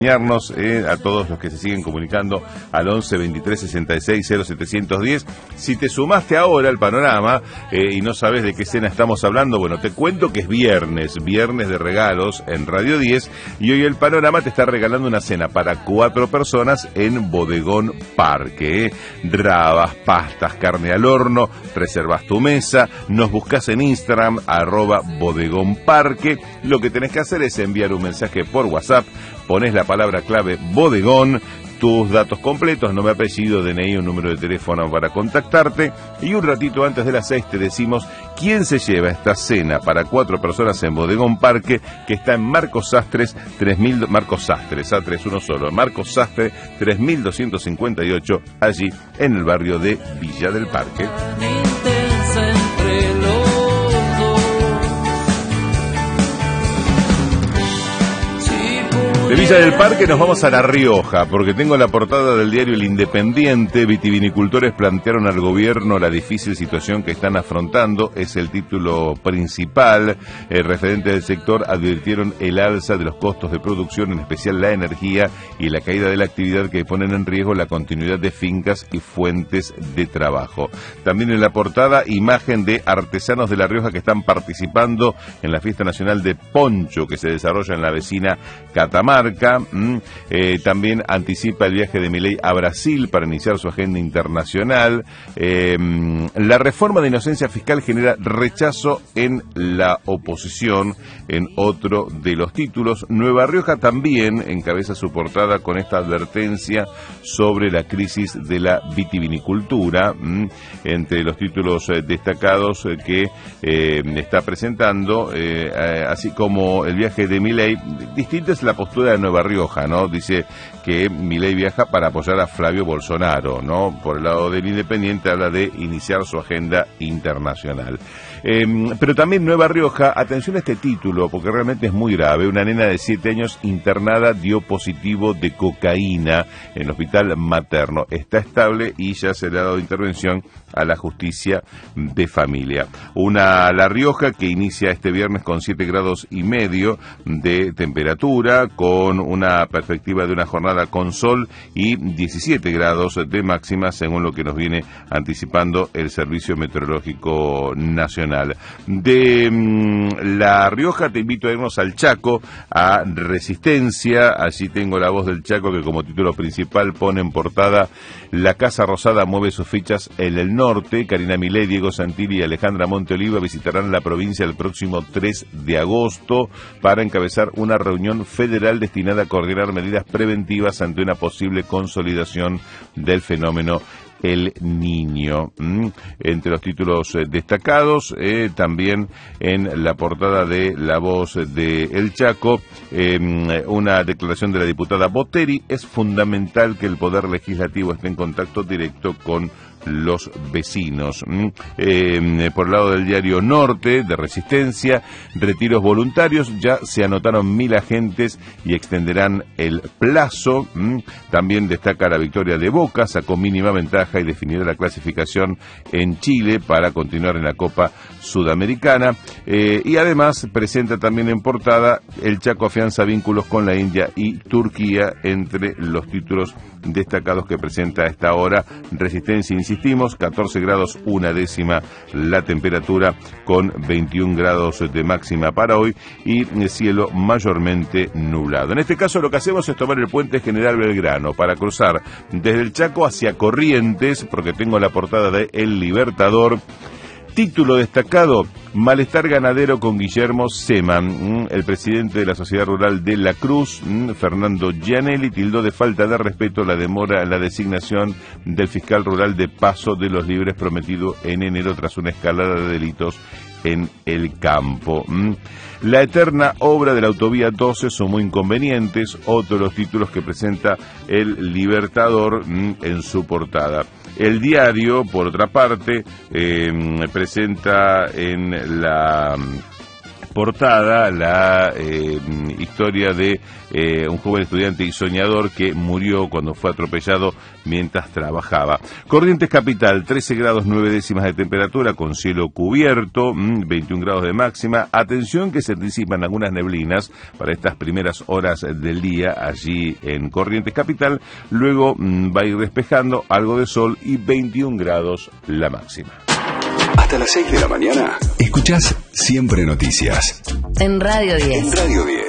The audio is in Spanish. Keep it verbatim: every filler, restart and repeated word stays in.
acompañarnos eh, a todos los que se siguen comunicando al once veintitrés sesenta y seis cero setecientos diez. Si te sumaste ahora al panorama eh, y no sabes de qué cena estamos hablando, bueno, te cuento que es viernes, viernes de regalos en Radio diez, y hoy el panorama te está regalando una cena para cuatro personas en Bodegón Parque. Eh. Rabas, pastas, carne al horno, reservas tu mesa, nos buscas en Instagram, arroba Bodegón Parque. Lo que tenés que hacer es enviar un mensaje por WhatsApp, pones la palabra clave Bodegón, tus datos completos, nombre, apellido, D N I, un número de teléfono para contactarte, y un ratito antes de las seis te decimos quién se lleva esta cena para cuatro personas en Bodegón Parque, que está en Marcos Sastres tres mil, Marcos Sastres, Sastres uno solo, Marcos Sastre tres mil doscientos cincuenta y ocho, allí en el barrio de Villa del Parque. De Villa del Parque nos vamos a La Rioja, porque tengo la portada del diario El Independiente. Vitivinicultores plantearon al gobierno la difícil situación que están afrontando, es el título principal. El referente del sector advirtieron el alza de los costos de producción, en especial la energía, y la caída de la actividad que ponen en riesgo la continuidad de fincas y fuentes de trabajo. También en la portada, imagen de artesanos de La Rioja que están participando en la Fiesta Nacional de Poncho, que se desarrolla en la vecina Catamarca. Mm, eh, también anticipa el viaje de Milei a Brasil para iniciar su agenda internacional. Eh, la reforma de inocencia fiscal genera rechazo en la oposición, en otro de los títulos. Nueva Rioja también encabeza su portada con esta advertencia sobre la crisis de la vitivinicultura. Mm, entre los títulos eh, destacados eh, que eh, está presentando, eh, eh, así como el viaje de Milei. Distinta es la postura de Nueva Rioja, ¿no? Dice que Milei viaja para apoyar a Flavio Bolsonaro, ¿no? Por el lado del Independiente habla de iniciar su agenda internacional. Eh, pero también Nueva Rioja, atención a este título, porque realmente es muy grave. Una nena de siete años internada dio positivo de cocaína en el hospital materno. Está estable y ya se le ha dado intervención a la justicia de familia. Una La Rioja que inicia este viernes con siete grados y medio de temperatura, con una perspectiva de una jornada con sol y diecisiete grados de máxima, según lo que nos viene anticipando el Servicio Meteorológico Nacional. De mmm, La Rioja te invito a irnos al Chaco, a Resistencia. Allí tengo La Voz del Chaco, que como título principal pone en portada: La Casa Rosada mueve sus fichas en el norte. Karina Milei, Diego Santilli y Alejandra Monteoliva visitarán la provincia el próximo tres de agosto para encabezar una reunión federal destinada a coordinar medidas preventivas ante una posible consolidación del fenómeno El Niño. Mm. Entre los títulos eh, destacados, eh, también en la portada de La Voz de El Chaco, eh, una declaración de la diputada Botteri: es fundamental que el Poder Legislativo esté en contacto directo con los vecinos. Eh, por el lado del diario Norte, de Resistencia, retiros voluntarios, ya se anotaron mil agentes y extenderán el plazo. También destaca la victoria de Boca, sacó mínima ventaja y definirá la clasificación en Chile para continuar en la Copa Sudamericana. Eh, y además presenta también en portada: el Chaco afianza vínculos con la India y Turquía, entre los títulos destacados que presenta a esta hora Resistencia. Insistimos, catorce grados una décima la temperatura, con veintiún grados de máxima para hoy, y el cielo mayormente nublado. En este caso lo que hacemos es tomar el puente General Belgrano para cruzar desde el Chaco hacia Corrientes, porque tengo la portada de El Libertador. Título destacado: malestar ganadero con Guillermo Seman. El presidente de la Sociedad Rural de La Cruz, Fernando Gianelli, tildó de falta de respeto la demora en la designación del fiscal rural de Paso de los Libres prometido en enero tras una escalada de delitos en el campo. La eterna obra de la autovía doce sumó inconvenientes, otro de los títulos que presenta El Libertador en su portada. El diario, por otra parte, eh, presenta en la portada la eh, historia de eh, un joven estudiante y soñador que murió cuando fue atropellado mientras trabajaba. Corrientes capital, trece grados nueve décimas de temperatura con cielo cubierto, veintiún grados de máxima. Atención que se anticipan algunas neblinas para estas primeras horas del día allí en Corrientes capital. Luego mmm, va a ir despejando, algo de sol y veintiún grados la máxima. Hasta las seis de la mañana, escuchás Siempre Noticias. En Radio diez. En Radio diez.